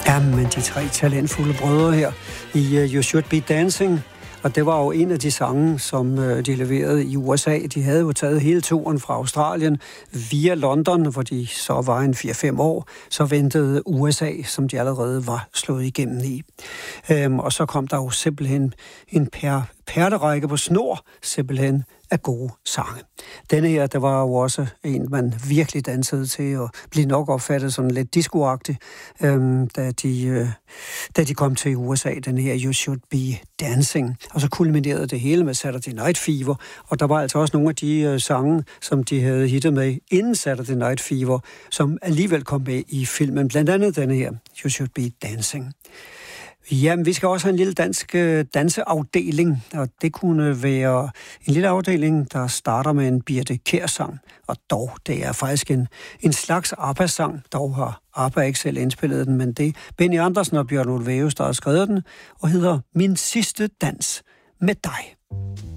Jamen, de tre talentfulde brødre her i You Should Be Dancing. Og det var jo en af de sange, som de leverede i USA. De havde jo taget hele turen fra Australien via London, hvor de så var en 4-5 år. Så ventede USA, som de allerede var slået igennem i. Og så kom der jo simpelthen en perlerække på snor, simpelthen af gode sange. Denne her, der var jo også en, man virkelig dansede til, og blev nok opfattet sådan lidt discoagtig, da de kom til USA, den her You Should Be Dancing. Og så kulminerede det hele med Saturday Night Fever, og der var altså også nogle af de sange, som de havde hittet med inden Saturday Night Fever, som alligevel kom med i filmen, blandt andet denne her, You Should Be Dancing. Jamen, vi skal også have en lille dansk danseafdeling, og det kunne være en lille afdeling, der starter med en Birthe Kjær-sang, og dog, det er faktisk en slags ABBA-sang, dog har ABBA ikke selv indspillet den, men det er Benny Andersen og Bjørn Ulvaeus, der har skrevet den, og hedder Min sidste dans med dig.